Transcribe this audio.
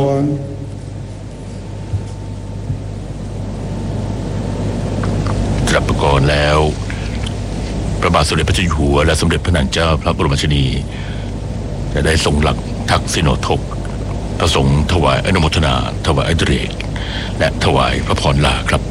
ตรับประกรณ์แล้วพระบาทสมเด็จพระเจ้าอยู่หัวและสมเด็จพระนางเจ้าพระบรมราชินีจะได้ทรงหลักทักษิโนทกประสงค์ถวายอนุโมทนาถวายอดิเรกและถวายพระพรลาครับ